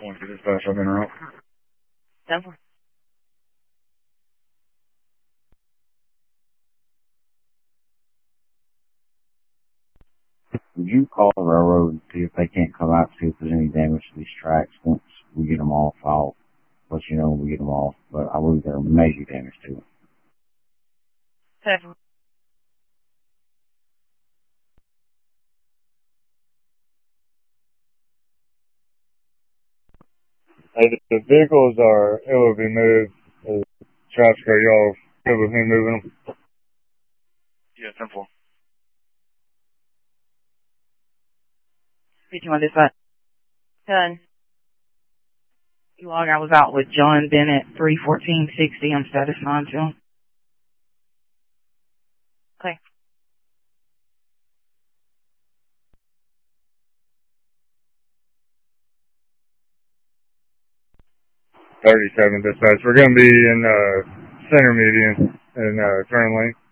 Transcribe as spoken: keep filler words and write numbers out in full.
Going to dispatch, I've been around. Denver. Would you call the railroad and see if they can't come out to see if there's any damage to these tracks? Once we get them off, I'll let you know when we get them off. But I believe there are major damage to them. Denver. Hey, the, the vehicles are able to be moved. The traffic, are y'all good with me moving them? Yeah, ten four. fifty-one dispatch. Done. You log, I was out with John Bennett, three fourteen sixty on status non-film. Okay. thirty-seven dispatch. We're going to be in uh, center median in uh, turn lane.